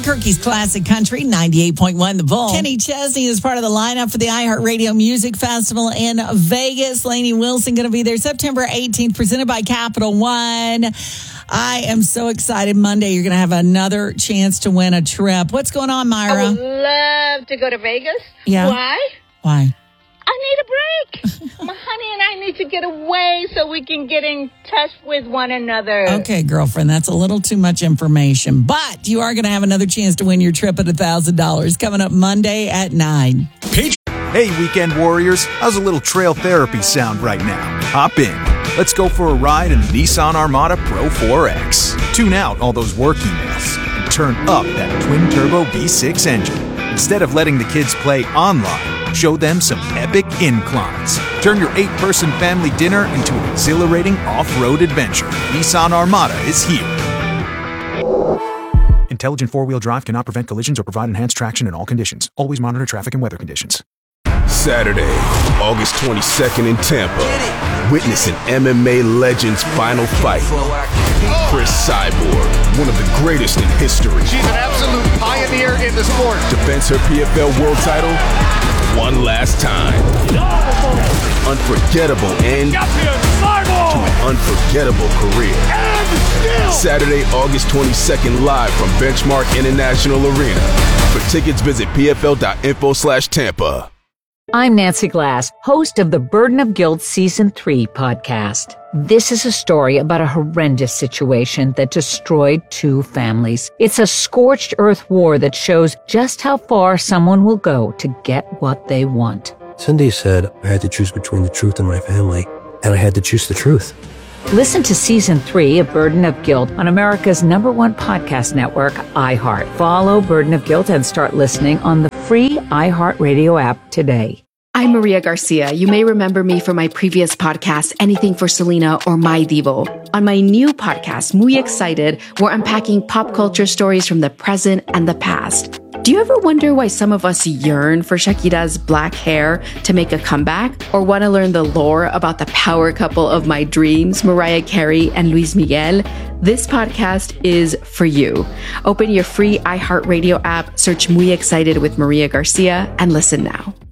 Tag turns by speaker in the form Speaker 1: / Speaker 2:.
Speaker 1: Albuquerque's classic country, 98.1 The Bull. Kenny Chesney is part of the lineup for the iHeartRadio Music Festival in Vegas. Lainey Wilson going to be there September 18th, presented by Capital One. I am so excited. Monday, you're going to have another chance to win a trip. What's going on, Myra?
Speaker 2: I would love to go to Vegas.
Speaker 1: Yeah. Why?
Speaker 2: I need a break. My honey and I need to get away so we can get in touch with one another.
Speaker 1: Okay, girlfriend, that's a little too much information. But you are going to have another chance to win your trip at $1,000 coming up Monday at 9.
Speaker 3: Hey, weekend warriors. How's a little trail therapy sound right now? Hop in. Let's go for a ride in the Nissan Armada Pro 4X. Tune out all those work emails and turn up that twin-turbo V6 engine. Instead of letting the kids play online, show them some epic inclines. Turn your 8-person family dinner into an exhilarating off-road adventure. Nissan Armada is here. Intelligent four-wheel drive cannot prevent collisions or provide enhanced traction in all conditions. Always monitor traffic and weather conditions.
Speaker 4: Saturday, August 22nd in Tampa. Witness an MMA legend's final fight. Chris Cyborg, one of the greatest in history.
Speaker 5: She's an absolute pioneer in the sport.
Speaker 4: Defends her PFL world title one last time. Unforgettable end to an unforgettable career. Saturday, August 22nd, live from Benchmark International Arena. For tickets, visit pfl.info/Tampa.
Speaker 6: I'm Nancy Glass, host of the Burden of Guilt Season 3 podcast. This is a story about a horrendous situation that destroyed 2 families. It's a scorched earth war that shows just how far someone will go to get what they want.
Speaker 7: Cindy said I had to choose between the truth and my family, and I had to choose the truth.
Speaker 6: Listen to Season 3 of Burden of Guilt on America's #1 podcast network, iHeart. Follow Burden of Guilt and start listening on the free iHeartRadio app today.
Speaker 8: I'm Maria Garcia. You may remember me from my previous podcast, Anything for Selena or My Divo. On my new podcast, Muy Excited, we're unpacking pop culture stories from the present and the past. Do you ever wonder why some of us yearn for Shakira's black hair to make a comeback? Or want to learn the lore about the power couple of my dreams, Mariah Carey and Luis Miguel? This podcast is for you. Open your free iHeartRadio app, search Muy Excited with Maria Garcia, and listen now.